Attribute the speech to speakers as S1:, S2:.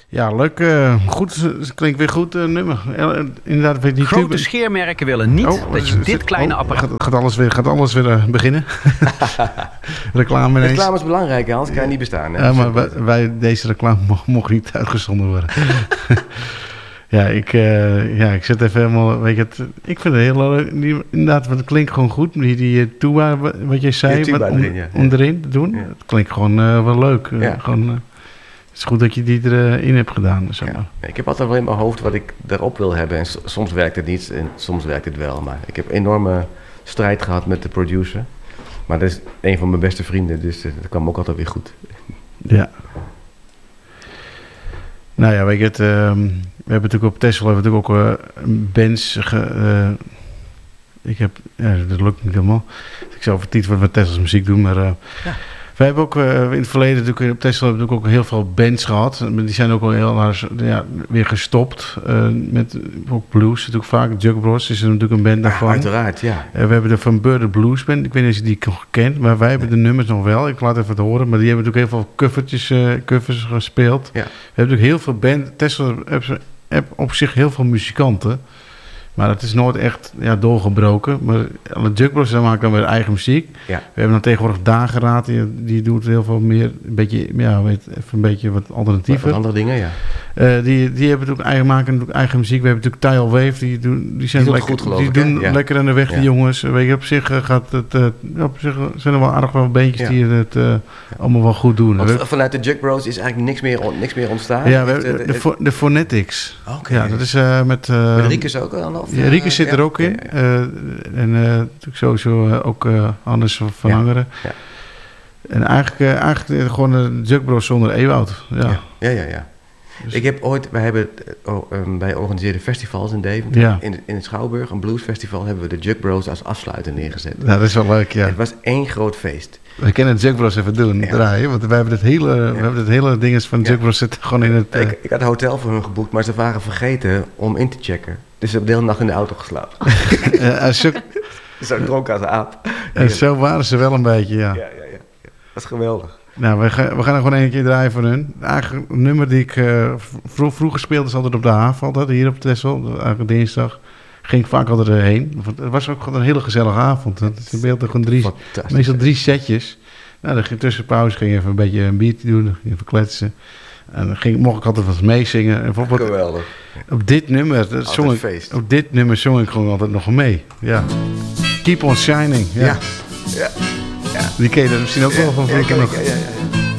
S1: Ja, leuk. Goed, het klinkt weer goed nummer. Inderdaad, weet niet.
S2: Grote scheermerken willen niet dat je dit kleine apparaat...
S1: Gaat alles weer beginnen. Reclame ineens.
S3: Reclame is belangrijk, anders kan je niet bestaan. Hè?
S1: Maar deze reclame mocht niet uitgezonden worden. Ik zit even helemaal... Weet je, ik vind het heel leuk. Inderdaad, het klinkt gewoon goed. Die tuba, wat jij zei, om erin te doen. Ja. Het klinkt gewoon wel leuk. Het is goed dat je die erin hebt gedaan. Zeg maar.
S3: Ja. Ik heb altijd wel in mijn hoofd wat ik erop wil hebben. En soms werkt het niet en soms werkt het wel. Maar ik heb enorme strijd gehad met de producer. Maar dat is een van mijn beste vrienden. Dus dat kwam ook altijd weer goed.
S1: Ja. Nou ja, weet je het... we hebben natuurlijk op Texel ook bands... dat lukt niet helemaal. Ik zou over niet wat Texels muziek doen, maar... Wij hebben ook in het verleden natuurlijk op Texel hebben we ook heel veel bands gehad. Die zijn ook wel heel weer gestopt. Met ook blues natuurlijk vaak. Jug Bros is er natuurlijk een band daarvan.
S3: Uiteraard, ja.
S1: We hebben de Van Beurden Blues Band. Ik weet niet of je die nog kent, maar wij hebben de nummers nog wel. Ik laat even het horen. Maar die hebben natuurlijk heel veel covers gespeeld. Ja. We hebben natuurlijk heel veel bands. Texel heeft op zich heel veel muzikanten. Maar het is nooit echt doorgebroken. Maar alle Jug Bros maken dan weer eigen muziek. Ja. We hebben dan tegenwoordig Dageraad. Die doet heel veel meer. Even een beetje wat alternatiever.
S3: Wat andere dingen, ja.
S1: Die hebben natuurlijk maken eigen muziek. We hebben natuurlijk Tile Wave. Die zijn lekker,
S3: goed, geloof
S1: die
S3: ik,
S1: doen lekker aan de weg, die jongens. Weet je, op zich gaat het. Op zich zijn er wel aardig wel beentjes die het allemaal wel goed doen.
S3: Want vanuit de Jug Bros is eigenlijk niks meer ontstaan.
S1: Ja, de Phonetics.
S3: Okay.
S1: Ja, dat is met
S3: Riekes ook al?
S1: Ja, Riekes zit er ook in. En natuurlijk sowieso ook Hannes van Angeren. Ja. En eigenlijk gewoon de Jug Bros zonder Ewout.
S3: Ja. Dus wij organiseren festivals in Deventer. Ja. In het Schouwburg, een bluesfestival, hebben we de Jug Bros als afsluiter neergezet.
S1: Ja, dat is wel leuk, ja.
S3: Het was één groot feest.
S1: We kunnen het Jug Bros even draaien, want wij hebben het hele ding van Jug Bros zitten gewoon in het...
S3: Ik had een hotel voor hun geboekt, maar ze waren vergeten om in te checken. Dus ze hebben de hele nacht in de auto geslapen. Zo dronken als een aap.
S1: En zo waren ze wel een beetje, ja.
S3: Ja. Dat is geweldig.
S1: Nou, we gaan er gewoon een keer draaien voor hun. Eigenlijk een nummer die ik vroeger speelde, is altijd op de haven, altijd hier op Texel. Eigenlijk dinsdag. Ging ik vaak altijd erheen. Het was ook gewoon een hele gezellige avond. Het speelde gewoon meestal 3 setjes. Nou, tussen pauze ging ik even een beetje een biertje doen, even kletsen. En dan mocht ik altijd wat meezingen. En
S3: geweldig.
S1: Op dit nummer zong ik gewoon altijd nog mee. Ja. Keep on Shining. Ja. Die ken je er misschien ook wel van vroeger nog. Ja.